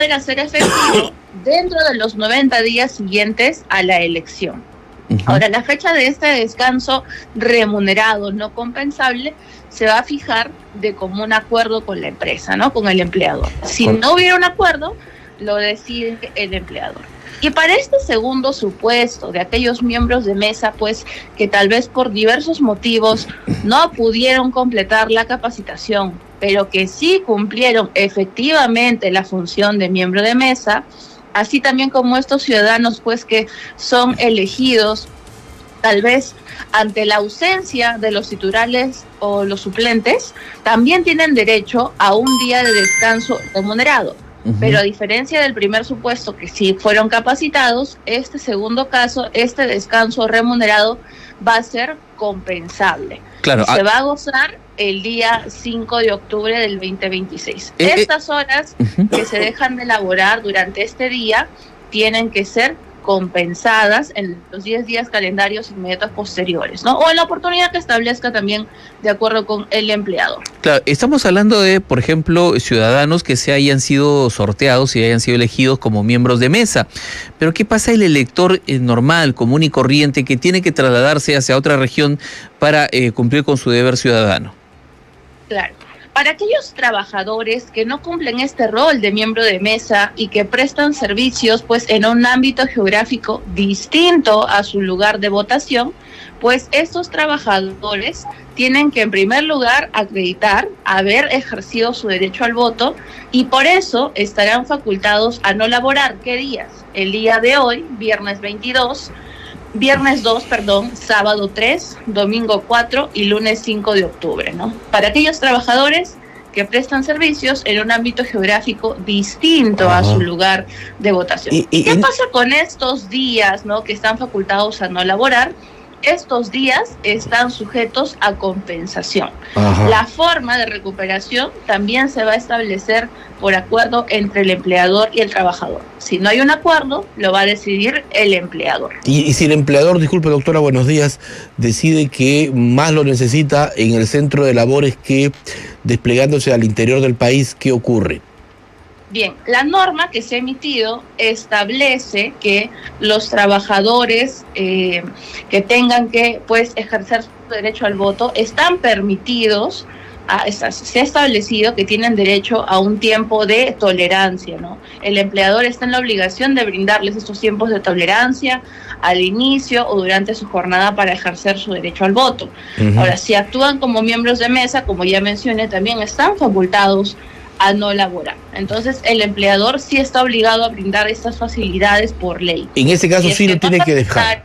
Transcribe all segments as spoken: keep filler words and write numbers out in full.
poder hacer efectivo dentro de los noventa días siguientes a la elección. Uh-huh. Ahora, la fecha de este descanso remunerado no compensable se va a fijar de común acuerdo con la empresa, ¿no? Con el empleador. Si no hubiera un acuerdo, lo decide el empleador. Y para este segundo supuesto de aquellos miembros de mesa, pues, que tal vez por diversos motivos no pudieron completar la capacitación, pero que sí cumplieron efectivamente la función de miembro de mesa, así también como estos ciudadanos, pues, que son elegidos tal vez ante la ausencia de los titulares o los suplentes, también tienen derecho a un día de descanso remunerado. Uh-huh. Pero a diferencia del primer supuesto, que sí fueron capacitados, este segundo caso, este descanso remunerado va a ser compensable. Claro, se a... va a gozar el día cinco de octubre del veinte veintiséis. Eh, Estas horas uh-huh. que se dejan de elaborar durante este día tienen que ser compensadas en los diez días calendarios inmediatos posteriores, ¿no? O en la oportunidad que establezca también de acuerdo con el empleador. Claro, estamos hablando de, por ejemplo, ciudadanos que se hayan sido sorteados y hayan sido elegidos como miembros de mesa. Pero ¿qué pasa el elector eh, normal, común y corriente, que tiene que trasladarse hacia otra región para eh, cumplir con su deber ciudadano? Claro. Para aquellos trabajadores que no cumplen este rol de miembro de mesa y que prestan servicios pues en un ámbito geográfico distinto a su lugar de votación, pues estos trabajadores tienen que en primer lugar acreditar haber ejercido su derecho al voto y por eso estarán facultados a no laborar. ¿Qué días? El día de hoy, viernes veintidós, Viernes dos, perdón, sábado tres, domingo cuatro y lunes cinco de octubre, ¿no? Para aquellos trabajadores que prestan servicios en un ámbito geográfico distinto Ajá. a su lugar de votación. ¿Y, y, ¿Qué en... pasa con estos días, ¿no? que están facultados a no laborar? Estos días están sujetos a compensación. Ajá. La forma de recuperación también se va a establecer por acuerdo entre el empleador y el trabajador. Si no hay un acuerdo, lo va a decidir el empleador. Y, y si el empleador, disculpe doctora, buenos días, decide que más lo necesita en el centro de labores que desplegándose al interior del país, ¿qué ocurre? Bien, la norma que se ha emitido establece que los trabajadores eh, que tengan que pues ejercer su derecho al voto están permitidos, a, se ha establecido que tienen derecho a un tiempo de tolerancia, ¿no? El empleador está en la obligación de brindarles estos tiempos de tolerancia al inicio o durante su jornada para ejercer su derecho al voto. Uh-huh. Ahora, si actúan como miembros de mesa, como ya mencioné, también están facultados a no laborar. Entonces, el empleador sí está obligado a brindar estas facilidades por ley. En ese caso sí lo tiene que dejar.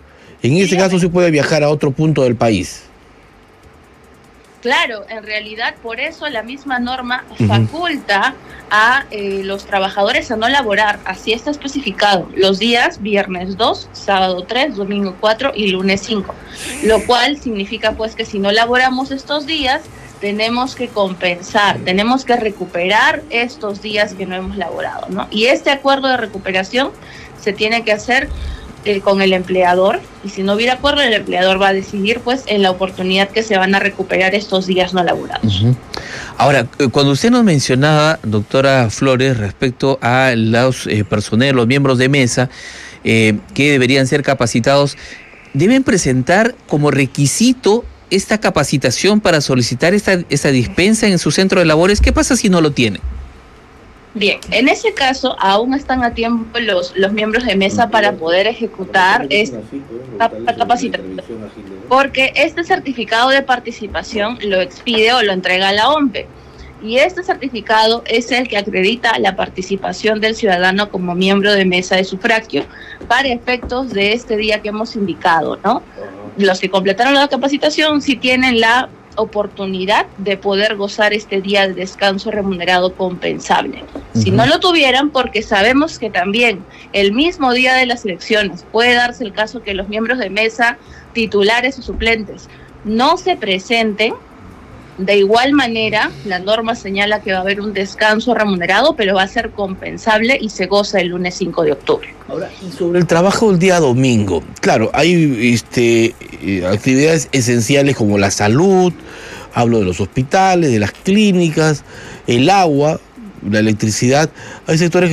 En ese caso sí puede viajar a otro punto del país. Claro, en realidad por eso la misma norma uh-huh. faculta a eh, los trabajadores a no laborar, así está especificado, los días viernes dos, sábado tres, domingo cuatro y lunes cinco, lo cual significa pues que si no laboramos estos días, tenemos que compensar, tenemos que recuperar estos días que no hemos laborado, ¿no? Y este acuerdo de recuperación se tiene que hacer eh, con el empleador, y si no hubiera acuerdo, el empleador va a decidir pues en la oportunidad que se van a recuperar estos días no laborados. Uh-huh. Ahora, cuando usted nos mencionaba, doctora Flores, respecto a los eh, personeros, los miembros de mesa, eh, que deberían ser capacitados, deben presentar como requisito esta capacitación para solicitar esta, esta dispensa en su centro de labores. ¿Qué pasa si no lo tiene? Bien, en ese caso aún están a tiempo los, los miembros de mesa para poder ejecutar esta capacitación, porque este certificado de participación lo expide o lo entrega la O M P E, y este certificado es el que acredita la participación del ciudadano como miembro de mesa de sufragio para efectos de este día que hemos indicado, ¿no? Los que completaron la capacitación sí tienen la oportunidad de poder gozar este día de descanso remunerado compensable. Uh-huh. Si no lo tuvieran, porque sabemos que también el mismo día de las elecciones puede darse el caso que los miembros de mesa, titulares o suplentes, no se presenten. De igual manera, la norma señala que va a haber un descanso remunerado, pero va a ser compensable y se goza el lunes cinco de octubre. Ahora, y sobre el trabajo del día domingo, claro, hay este, actividades esenciales como la salud, hablo de los hospitales, de las clínicas, el agua, la electricidad, hay sectores